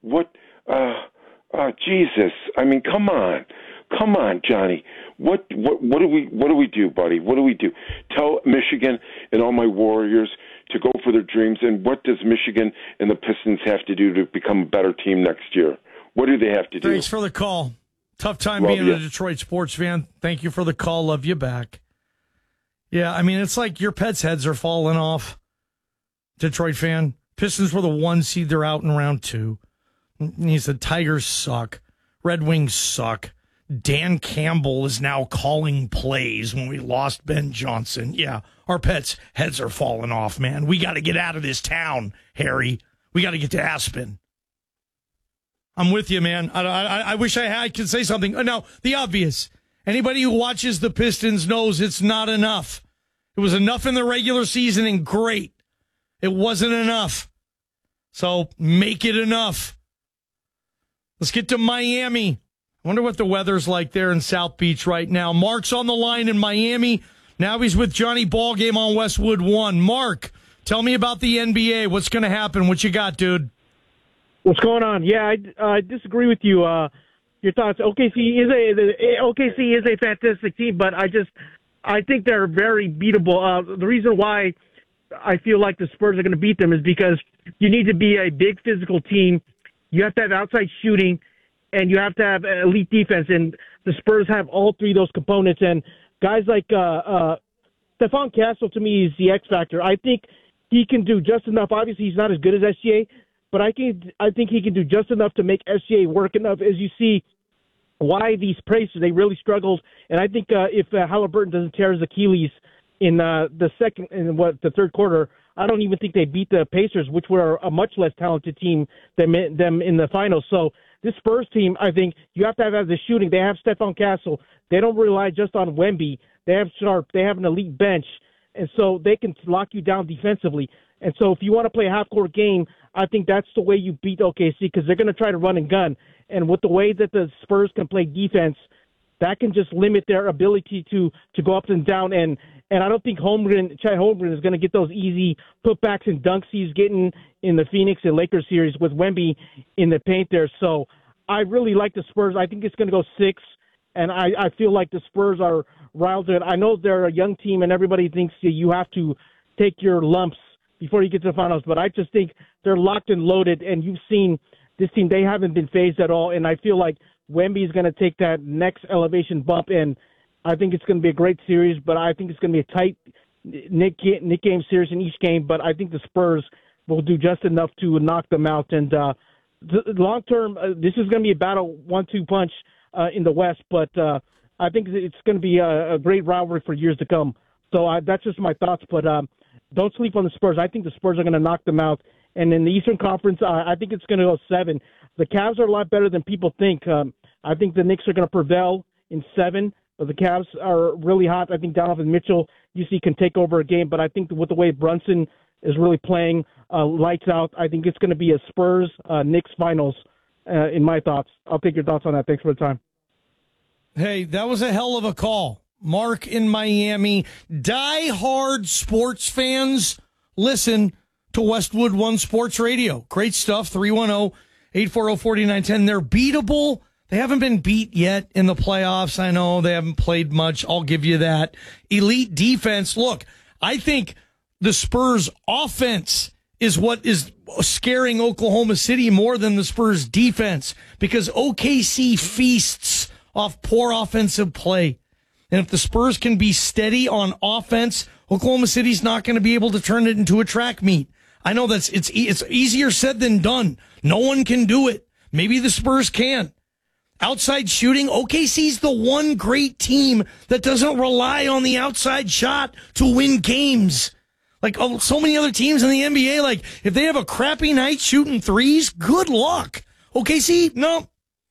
What? Jesus! I mean, come on, Johnny. What do we do, buddy? What do we do? Tell Michigan and all my Warriors to go for their dreams. And what does Michigan and the Pistons have to do to become a better team next year? What do they have to do? Thanks for the call. Tough time Love being you. a Detroit sports fan. Thank you for the call. Love you back. Yeah, I mean, it's like your pets' heads are falling off. Detroit fan. Pistons were the 1 seed. They're out in round 2. He said Tigers suck. Red Wings suck. Dan Campbell is now calling plays when we lost Ben Johnson. Yeah, our pets' heads are falling off, man. We got to get out of this town, Harry. We got to get to Aspen. I'm with you, man. I wish I could say something. No, the obvious. Anybody who watches the Pistons knows it's not enough. It was enough in the regular season and great. It wasn't enough. So make it enough. Let's get to Miami. I wonder what the weather's like there in South Beach right now. Mark's on the line in Miami. Now he's with Johnny Ballgame on Westwood One. Mark, tell me about the NBA. What's going to happen? What you got, dude? What's going on? Yeah, I disagree with you. Your thoughts? OKC is a fantastic team, but I think they're very beatable. The reason why I feel like the Spurs are going to beat them is because you need to be a big physical team. You have to have outside shooting, and you have to have elite defense. And the Spurs have all three of those components. And guys like Stephon Castle, to me, is the X factor. I think he can do just enough. Obviously, he's not as good as SGA, but I think he can do just enough to make SGA work enough. As you see, why these Pacers, they really struggled. And I think if Halliburton doesn't tear his Achilles in the third quarter, I don't even think they beat the Pacers, which were a much less talented team than them in the finals. So this Spurs team, I think you have to have the shooting. They have Stephon Castle. They don't rely just on Wemby. They have Sharp. They have an elite bench. And so they can lock you down defensively. And so if you want to play a half-court game, I think that's the way you beat OKC because they're going to try to run and gun. And with the way that the Spurs can play defense, that can just limit their ability to go up and down. And I don't think Chet Holmgren is going to get those easy putbacks and dunks he's getting in the Phoenix and Lakers series with Wemby in the paint there. So I really like the Spurs. I think it's going to go 6. And I feel like the Spurs are riled. I know they're a young team, and everybody thinks you have to take your lumps before you get to the finals. But I just think they're locked and loaded, and you've seen this team. They haven't been phased at all, and I feel like Wemby is going to take that next elevation bump, and I think it's going to be a great series, but I think it's going to be a tight Nick game series in each game, but I think the Spurs will do just enough to knock them out. And long term, this is going to be a battle 1-2 punch in the West, but I think it's going to be a great rivalry for years to come. So that's just my thoughts, but don't sleep on the Spurs. I think the Spurs are going to knock them out. And in the Eastern Conference, I think it's going to go 7. The Cavs are a lot better than people think. I think the Knicks are going to prevail in 7. But the Cavs are really hot. I think Donovan Mitchell, can take over a game. But I think with the way Brunson is really playing lights out, I think it's going to be a Spurs-Knicks finals in my thoughts. I'll take your thoughts on that. Thanks for the time. Hey, that was a hell of a call. Mark in Miami. Die-hard sports fans, listen to Westwood One Sports Radio. Great stuff. 310-840-4910. They're beatable. They haven't been beat yet in the playoffs. I know they haven't played much. I'll give you that. Elite defense. Look, I think the Spurs offense is what is scaring Oklahoma City more than the Spurs defense because OKC feasts off poor offensive play. And if the Spurs can be steady on offense, Oklahoma City's not going to be able to turn it into a track meet. I know it's easier said than done. No one can do it. Maybe the Spurs can. Outside shooting, OKC's the one great team that doesn't rely on the outside shot to win games. Like so many other teams in the NBA, like if they have a crappy night shooting threes, good luck. OKC, no.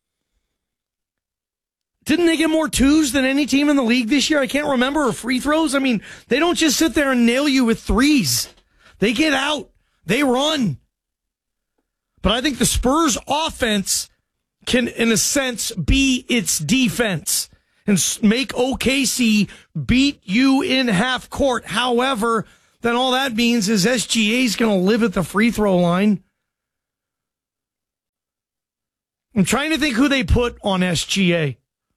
Didn't they get more 2s than any team in the league this year? I can't remember. Or free throws. I mean, they don't just sit there and nail you with 3s. They get out. They run. But I think the Spurs offense can, in a sense, be its defense and make OKC beat you in half court. However, then all that means is SGA is going to live at the free throw line. I'm trying to think who they put on SGA.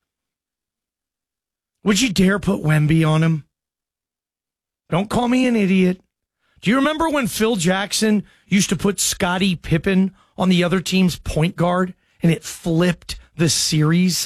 Would you dare put Wemby on him? Don't call me an idiot. Do you remember when Phil Jackson used to put Scottie Pippen on the other team's point guard and it flipped the series?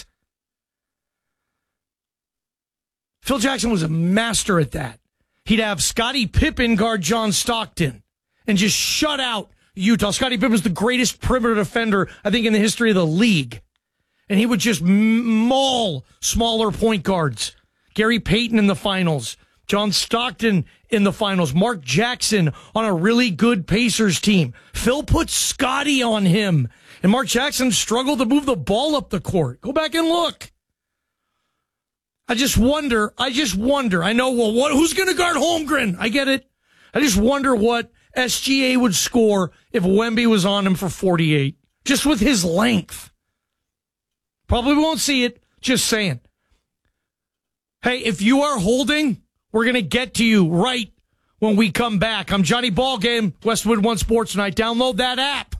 Phil Jackson was a master at that. He'd have Scottie Pippen guard John Stockton and just shut out Utah. Scottie Pippen was the greatest perimeter defender, I think, in the history of the league. And he would just maul smaller point guards. Gary Payton in the finals. John Stockton in the finals. Mark Jackson on a really good Pacers team. Phil put Scottie on him. And Mark Jackson struggled to move the ball up the court. Go back and look. I just wonder. I know, well, who's going to guard Holmgren? I get it. I just wonder what SGA would score if Wemby was on him for 48. Just with his length. Probably won't see it. Just saying. Hey, if you are holding, we're going to get to you right when we come back. I'm Johnny Ballgame, Westwood One Sports Night. Download that app.